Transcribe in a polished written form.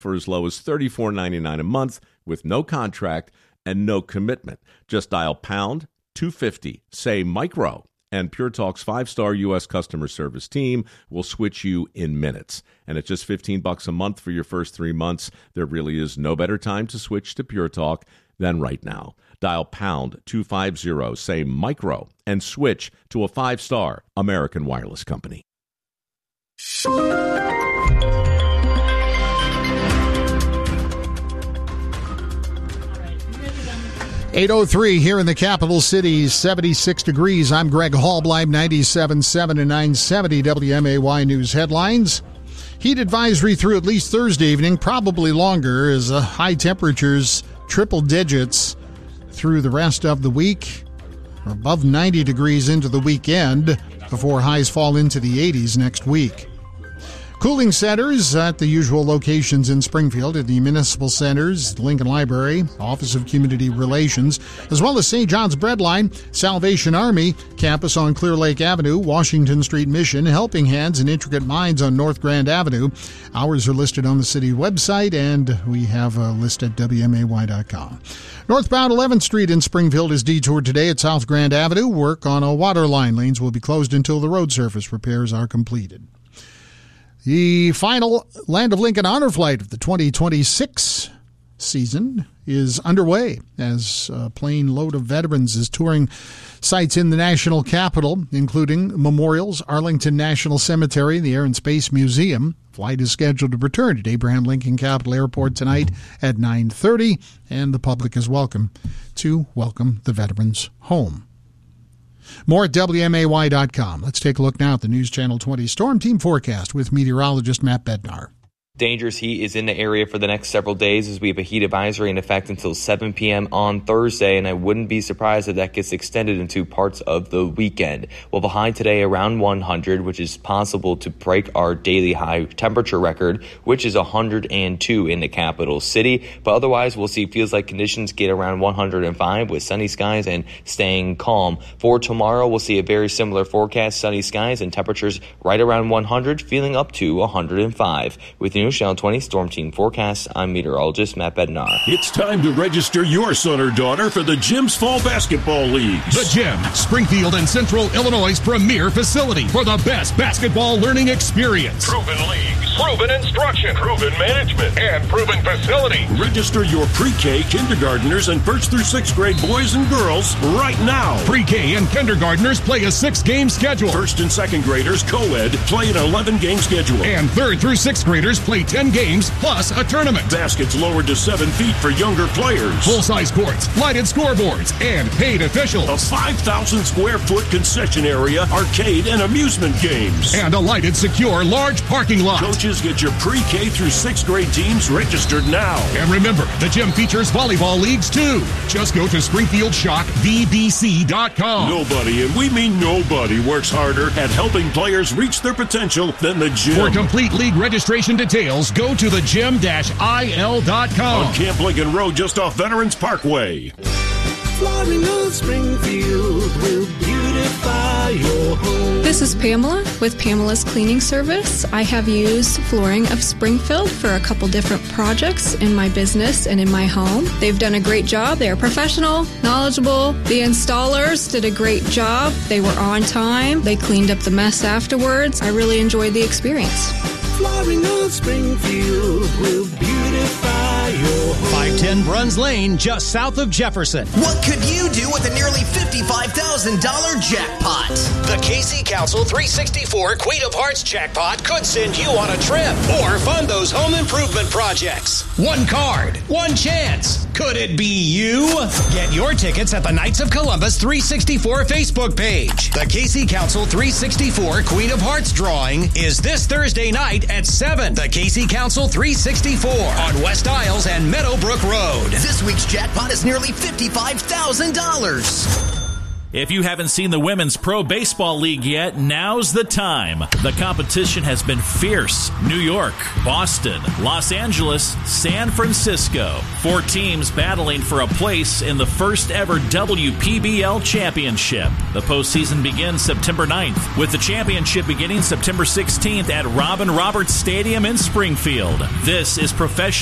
for as low as $34.99 a month with no contract and no commitment. Just dial pound 250, say micro, and Pure Talk's 5-star U.S. customer service team will switch you in minutes. And at just $15 a month for your first 3 months, there really is no better time to switch to Pure Talk than right now. Dial pound 250, say micro, and switch to a 5-star American Wireless company. 8:03 here in the capital city, 76 degrees. I'm Greg Hallbleib, 97.7 and 970 WMAY News headlines. Heat advisory through at least Thursday evening, probably longer, as high temperatures triple digits through the rest of the week. We're above 90 degrees into the weekend before highs fall into the 80s next week. Cooling centers at the usual locations in Springfield at the Municipal Centers, Lincoln Library, Office of Community Relations, as well as St. John's Breadline, Salvation Army, campus on Clear Lake Avenue, Washington Street Mission, Helping Hands, and Intricate Minds on North Grand Avenue. Hours are listed on the city website, and we have a list at WMAY.com. Northbound 11th Street in Springfield is detoured today at South Grand Avenue. Work on a water line. Lanes will be closed until the road surface repairs are completed. The final Land of Lincoln Honor Flight of the 2026 season is underway as a plane load of veterans is touring sites in the national capital, including memorials, Arlington National Cemetery, the Air and Space Museum. Flight is scheduled to return at Abraham Lincoln Capital Airport tonight at 9:30, and the public is welcome to welcome the veterans home. More at WMAY.com. Let's take a look now at the News Channel 20 Storm Team Forecast with meteorologist Matt Bednar. Dangerous heat is in the area for the next several days as we have a heat advisory in effect until 7 p.m. on Thursday, and I wouldn't be surprised if that gets extended into parts of the weekend. We'll have a high today around 100, which is possible to break our daily high temperature record, which is 102 in the capital city. But otherwise, we'll see feels like conditions get around 105 with sunny skies and staying calm. For tomorrow, we'll see a very similar forecast, sunny skies and temperatures right around 100, feeling up to 105. With News Channel 20 Storm Team Forecast, I'm meteorologist Matt Bednar. It's time to register your son or daughter for the Gym's Fall Basketball Leagues. The Gym, Springfield and Central Illinois' premier facility for the best basketball learning experience. Proven leagues, proven instruction, proven management, and proven facility. Register your pre-K, kindergartners, and 1st through 6th grade boys and girls right now. Pre-K and kindergartners play a 6-game schedule. 1st and 2nd graders, co-ed, play an 11-game schedule. And 3rd through 6th graders play 10 games plus a tournament. Baskets lowered to 7 feet for younger players. Full-size courts, lighted scoreboards, and paid officials. A 5,000 square foot concession area, arcade, and amusement games. And a lighted, secure, large parking lot. Coaches, get your pre-K through 6th grade teams registered now. And remember, the gym features volleyball leagues too. Just go to SpringfieldShockVBC.com. Nobody, and we mean nobody, works harder at helping players reach their potential than the gym. For complete league registration details, go to thegym-il.com. On Camp Lincoln Road, just off Veterans Parkway. Flooring of Springfield will beautify your home. This is Pamela with Pamela's Cleaning Service. I have used Flooring of Springfield for a couple different projects in my business and in my home. They've done a great job. They are professional, knowledgeable. The installers did a great job. They were on time. They cleaned up the mess afterwards. I really enjoyed the experience. Flooring of Springfield will beautify your home. 510 Bruns Lane, just south of Jefferson. What could you do with a nearly $55,000 jackpot? The KC Council 364 Queen of Hearts jackpot could send you on a trip or fund those home improvement projects. One card, one chance. Could it be you? Get your tickets at the Knights of Columbus 364 Facebook page. The KC Council 364 Queen of Hearts drawing is this Thursday night at 7. The KC Council 364 on West Isles and Meadowbrook Road. This week's jackpot is nearly $55,000. If you haven't seen the Women's Pro Baseball League yet, now's the time. The competition has been fierce. New York, Boston, Los Angeles, San Francisco. 4 teams battling for a place in the first ever WPBL Championship. The postseason begins September 9th, with the championship beginning September 16th at Robin Roberts Stadium in Springfield. This is professional